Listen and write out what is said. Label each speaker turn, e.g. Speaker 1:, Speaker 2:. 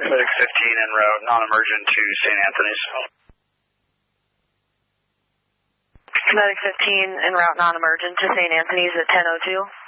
Speaker 1: Medic 15 en route, non-emergent to St. Anthony's.
Speaker 2: Medic 15 en route, non-emergent to St. Anthony's at 10:02.